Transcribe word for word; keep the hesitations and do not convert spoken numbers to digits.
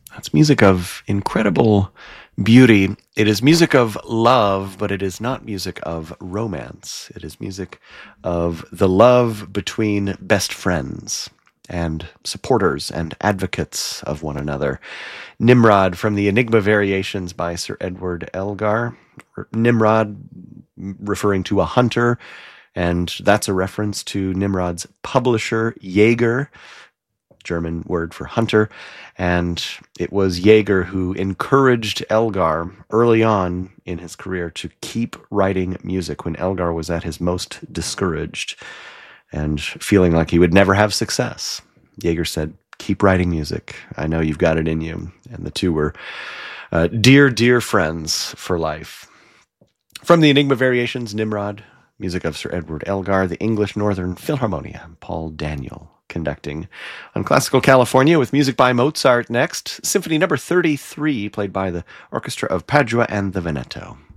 That's music of incredible beauty. It is music of love, but it is not music of romance. It is music of the love between best friends and supporters and advocates of one another. Nimrod from the Enigma Variations by Sir Edward Elgar. Nimrod referring to a hunter, and that's a reference to Nimrod's publisher, Jäger, German word for hunter, and it was Jaeger who encouraged Elgar early on in his career to keep writing music when Elgar was at his most discouraged and feeling like he would never have success. Jaeger said, keep writing music. I know you've got it in you. And the two were uh, dear, dear friends for life. From the Enigma Variations, Nimrod, music of Sir Edward Elgar, the English Northern Philharmonia, Paul Daniel conducting. On Classical California with music by Mozart next, Symphony number thirty-three, played by the Orchestra of Padua and the Veneto.